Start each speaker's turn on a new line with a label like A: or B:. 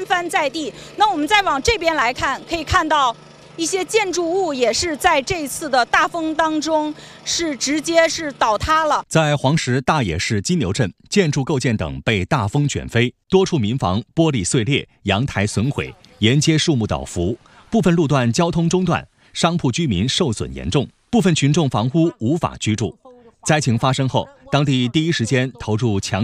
A: 翻在地。那我们再往这边来看，可以看到一些建筑物也是在这次的大风当中直接倒塌了。
B: 在黄石大冶市金牛镇，建筑构件等被大风卷飞，多处民房玻璃碎裂，阳台损毁，沿街树木倒伏，部分路段交通中断，商铺居民受损严重，部分群众房屋无法居住。灾情发生后，当地第一时间投入抢